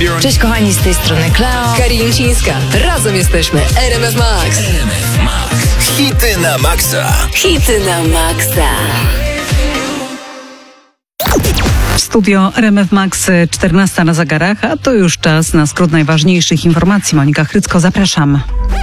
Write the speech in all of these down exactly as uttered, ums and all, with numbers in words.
Cześć kochani, z tej strony Kleo, Karinčińska. Razem jesteśmy R M F Max. R M F Max. Hity na maksa. Hity na maksa. Studio R M F Max, czternasta na zegarach, a to już czas na skrót najważniejszych informacji. Monika Chrycko, zapraszam.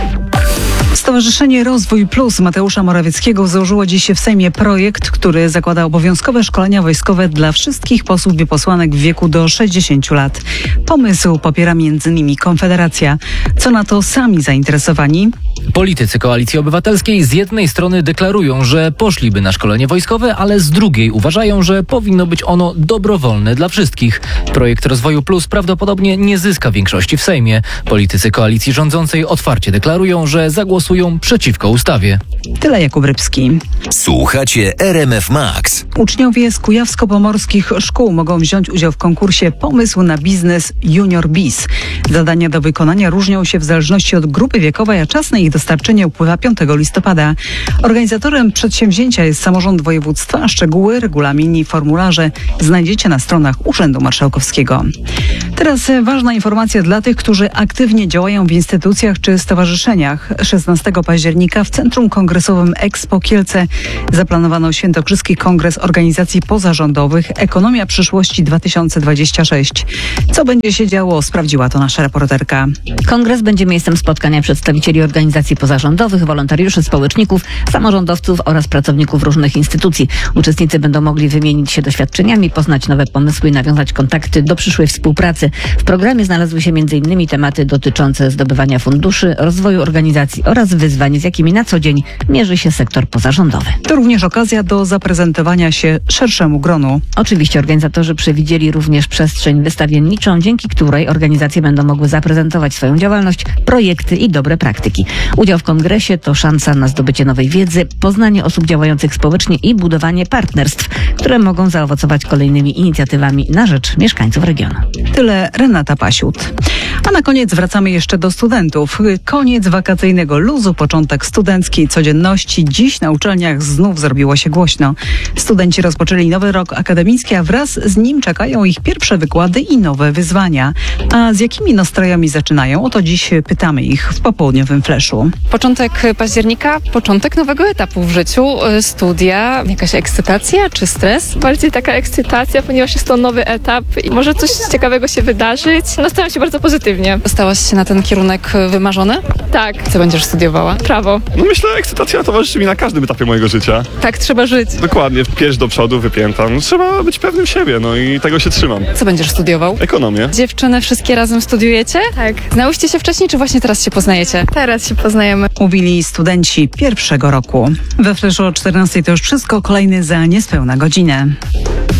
Stowarzyszenie Rozwój Plus Mateusza Morawieckiego złożyło dziś w Sejmie projekt, który zakłada obowiązkowe szkolenia wojskowe dla wszystkich posłów i posłanek w wieku do sześćdziesięciu lat. Pomysł popiera między innymi Konfederacja. Co na to sami zainteresowani? Politycy Koalicji Obywatelskiej z jednej strony deklarują, że poszliby na szkolenie wojskowe, ale z drugiej uważają, że powinno być ono dobrowolne dla wszystkich. Projekt Rozwoju Plus prawdopodobnie nie zyska większości w Sejmie. Politycy koalicji rządzącej otwarcie deklarują, że zagłosują przeciwko ustawie. Tyle Jakub Rybski. Słuchacie R M F Max. Uczniowie z kujawsko-pomorskich szkół mogą wziąć udział w konkursie Pomysł na biznes Junior Biz. Zadania do wykonania różnią się w zależności od grupy wiekowej, a czas na ich dostarczenie upływa piątego listopada. Organizatorem przedsięwzięcia jest samorząd województwa, a szczegóły, regulamin i formularze znajdziecie na stronach Urzędu Marszałkowskiego. Teraz ważna informacja dla tych, którzy aktywnie działają w instytucjach czy stowarzyszeniach. szesnastego października w Centrum Kongresowym Expo Kielce zaplanowano Świętokrzyski Kongres Organizacji Pozarządowych Ekonomia Przyszłości dwa tysiące dwudziesty szósty. Co będzie się działo, sprawdziła to nasza reporterka. Kongres będzie miejscem spotkania przedstawicieli organizacji pozarządowych, wolontariuszy, społeczników, samorządowców oraz pracowników różnych instytucji. Uczestnicy będą mogli wymienić się doświadczeniami, poznać nowe pomysły i nawiązać kontakty do przyszłej współpracy. W programie znalazły się między innymi tematy dotyczące zdobywania funduszy, rozwoju organizacji oraz wyzwań, z jakimi na co dzień mierzy się sektor pozarządowy. To również okazja do zaprezentowania się szerszemu gronu. Oczywiście organizatorzy przewidzieli również przestrzeń wystawienniczą, dzięki której organizacje będą mogły zaprezentować swoją działalność, projekty i dobre praktyki. Udział w kongresie to szansa na zdobycie nowej wiedzy, poznanie osób działających społecznie i budowanie partnerstw, które mogą zaowocować kolejnymi inicjatywami na rzecz mieszkańców regionu. Tyle Renata Pasiut. A na koniec wracamy jeszcze do studentów. Koniec wakacyjnego luzu, początek studenckiej codzienności. Dziś na uczelniach znów zrobiło się głośno. Studenci rozpoczęli nowy rok akademicki, a wraz z nim czekają ich pierwsze wykłady i nowe wyzwania. A z jakimi nastrojami zaczynają? O to dziś pytamy ich w popołudniowym fleszu. Początek października, początek nowego etapu w życiu, studia, jakaś ekscytacja czy stres? Bardziej taka ekscytacja, ponieważ jest to nowy etap i może coś ciekawego się wydarzyć. Nastawiam się bardzo pozytywnie. Stałaś się na ten kierunek wymarzony? Tak. Co będziesz studiowała? Prawo. No myślę, że ekscytacja towarzyszy mi na każdym etapie mojego życia. Tak trzeba żyć. Dokładnie, pierś do przodu, wypięta. No, trzeba być pewnym siebie, no i tego się trzymam. Co będziesz studiował? Ekonomię. Dziewczyny wszystkie razem studiujecie? Tak. Znałyście się wcześniej, czy właśnie teraz się poznajecie? Teraz się poznajemy. Mówili studenci pierwszego roku. We fleszu o czternastej to już wszystko, kolejny za niespełna godzinę.